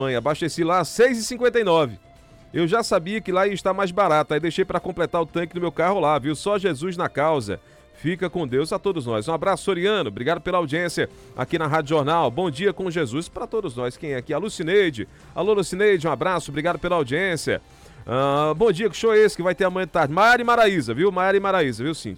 Abasteci lá a 6,59. Eu já sabia que lá ia estar mais barato, aí deixei para completar o tanque do meu carro lá, viu? Só Jesus na causa. Fica com Deus a todos nós. Um abraço, Soriano. Obrigado pela audiência aqui na Rádio Jornal. Bom dia com Jesus para todos nós. Quem é aqui? A Lucineide. Alô, Lucineide, um abraço. Obrigado pela audiência. Bom dia, que show é esse que vai ter amanhã de tarde? Maiara e Maraísa, viu? Maiara e Maraísa, viu, Cintia?